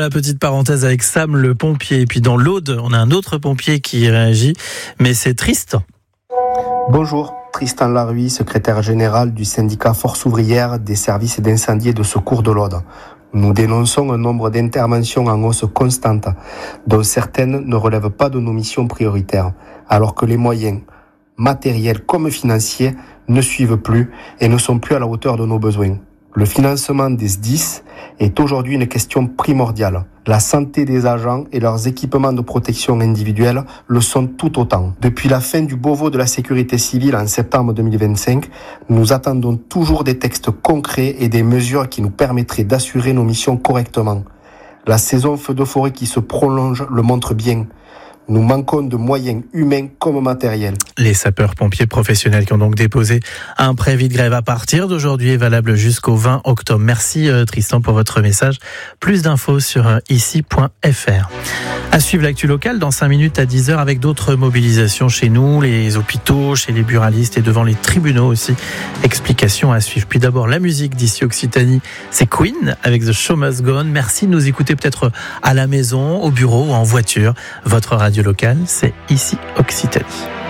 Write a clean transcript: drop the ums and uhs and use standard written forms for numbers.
la petite parenthèse avec Sam, le pompier. Et puis dans l'Aude, on a un autre pompier qui réagit, mais c'est triste. Bonjour, Tristan Laruy, secrétaire général du syndicat Force ouvrière des services d'incendie et de secours de l'Aude. Nous dénonçons un nombre d'interventions en hausse constante, dont certaines ne relèvent pas de nos missions prioritaires, alors que les moyens, matériels comme financiers, ne suivent plus et ne sont plus à la hauteur de nos besoins. Le financement des SDIS est aujourd'hui une question primordiale. La santé des agents et leurs équipements de protection individuelle le sont tout autant. Depuis la fin du Beauvau de la sécurité civile en septembre 2025, nous attendons toujours des textes concrets et des mesures qui nous permettraient d'assurer nos missions correctement. La saison feu de forêt qui se prolonge le montre bien. Nous manquons de moyens humains comme matériels. Les sapeurs-pompiers professionnels qui ont donc déposé un préavis de grève à partir d'aujourd'hui est valable jusqu'au 20 octobre. Merci Tristan pour votre message. Plus d'infos sur ici.fr. À suivre l'actu locale dans 5 minutes à 10h avec d'autres mobilisations chez nous, les hôpitaux, chez les buralistes et devant les tribunaux aussi. Explications à suivre. Puis d'abord la musique d'ici Occitanie, c'est Queen avec The Show Must Go On. Merci de nous écouter peut-être à la maison, au bureau ou en voiture. Votre radio locale, c'est ici Occitanie.